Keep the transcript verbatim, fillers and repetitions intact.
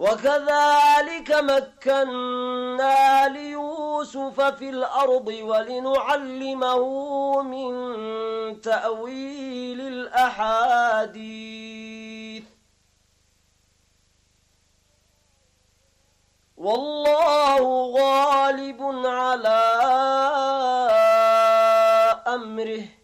وكذلك مكنا ليوسف في الأرض ولنعلمه من تأويل الأحاديث والله غالب على أمره